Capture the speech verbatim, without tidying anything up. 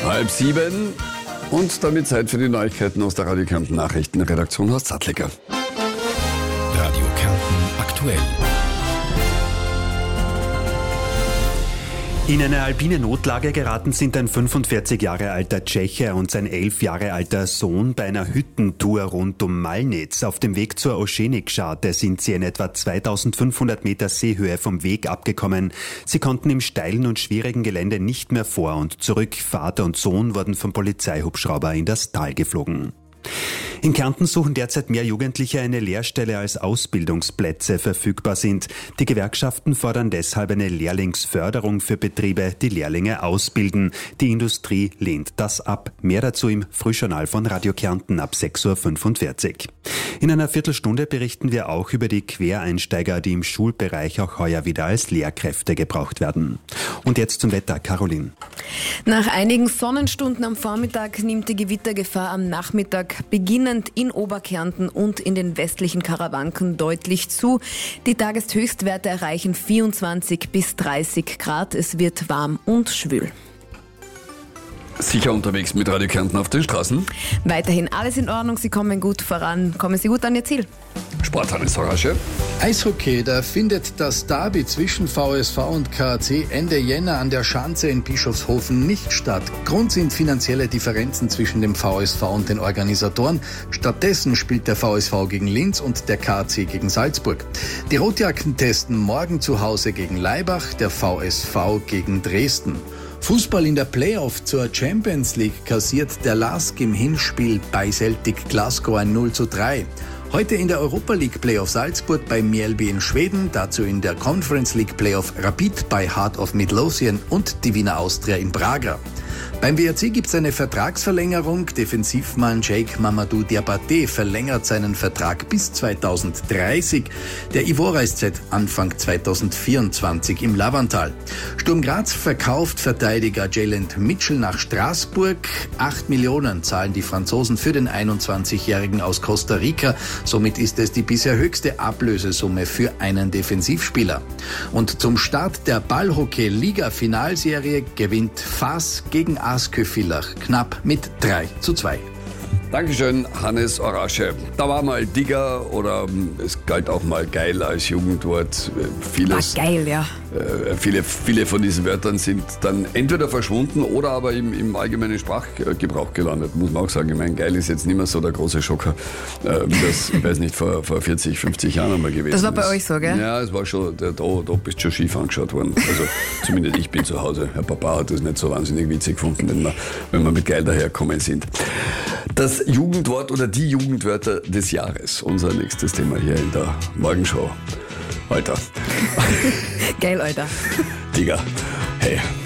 Halb sieben und damit Zeit für die Neuigkeiten aus der Radio Kärnten Nachrichtenredaktion Horst Sattlecker. Radio Kärnten aktuell. In eine alpine Notlage geraten sind ein fünfundvierzig Jahre alter Tscheche und sein elf Jahre alter Sohn bei einer Hüttentour rund um Malnitz. Auf dem Weg zur Oschenikscharte sind sie in etwa zweitausendfünfhundert Meter Seehöhe vom Weg abgekommen. Sie konnten im steilen und schwierigen Gelände nicht mehr vor und zurück. Vater und Sohn wurden vom Polizeihubschrauber in das Tal geflogen. In Kärnten suchen derzeit mehr Jugendliche eine Lehrstelle als Ausbildungsplätze verfügbar sind. Die Gewerkschaften fordern deshalb eine Lehrlingsförderung für Betriebe, die Lehrlinge ausbilden. Die Industrie lehnt das ab. Mehr dazu im Frühjournal von Radio Kärnten ab sechs Uhr fünfundvierzig. In einer Viertelstunde berichten wir auch über die Quereinsteiger, die im Schulbereich auch heuer wieder als Lehrkräfte gebraucht werden. Und jetzt zum Wetter, Caroline. Nach einigen Sonnenstunden am Vormittag nimmt die Gewittergefahr am Nachmittag beginnend in Oberkärnten und in den westlichen Karawanken deutlich zu. Die Tageshöchstwerte erreichen vierundzwanzig bis dreißig Grad. Es wird warm und schwül. Sicher unterwegs mit Radio Kärnten auf den Straßen? Weiterhin alles in Ordnung. Sie kommen gut voran. Kommen Sie gut an Ihr Ziel. Sport, Hannes Orasche. Eishockey, da findet das Derby zwischen V S V und K A C Ende Jänner an der Schanze in Bischofshofen nicht statt. Grund sind finanzielle Differenzen zwischen dem V S V und den Organisatoren. Stattdessen spielt der V S V gegen Linz und der K A C gegen Salzburg. Die Rotjacken testen morgen zu Hause gegen Laibach, der V S V gegen Dresden. Fußball in der Playoff zur Champions League kassiert der Lask im Hinspiel bei Celtic Glasgow ein null zu drei. Heute in der Europa League Playoff Salzburg bei Mjällby in Schweden, dazu in der Conference League Playoff Rapid bei Heart of Midlothian und die Wiener Austria in Braga. Beim W R C gibt es eine Vertragsverlängerung. Defensivmann Sheikh Mamadou Diabaté verlängert seinen Vertrag bis zweitausenddreißig. Der Ivorer ist seit Anfang zweitausendvierundzwanzig im Lavantal. Sturm Graz verkauft Verteidiger Jalen Mitchell nach Straßburg. Acht Millionen zahlen die Franzosen für den einundzwanzigjährigen aus Costa Rica. Somit ist es die bisher höchste Ablösesumme für einen Defensivspieler. Und zum Start der Ballhockey-Liga-Finalserie gewinnt Fas gegen Askö-Villach knapp mit drei zu zwei. Dankeschön, Hannes Orasche. Da war mal Digger oder es galt auch mal geil als Jugendwort. Vieles, War geil, ja. äh, viele, viele von diesen Wörtern sind dann entweder verschwunden oder aber im, im allgemeinen Sprachgebrauch gelandet, muss man auch sagen. Ich meine, geil ist jetzt nicht mehr so der große Schocker, äh, wie das, ich weiß nicht, vor, vor vierzig, fünfzig Jahren einmal gewesen ist. Das war bei euch so, gell? Ja, es war schon, da, da bist schon schief angeschaut worden. Also zumindest ich bin zu Hause. Herr Papa hat das nicht so wahnsinnig witzig gefunden, wenn wir, wenn wir mit geil daherkommen sind. Das Jugendwort oder die Jugendwörter des Jahres. Unser nächstes Thema hier in der Morgenshow. Alter. Geil, Alter. Digga. Hey.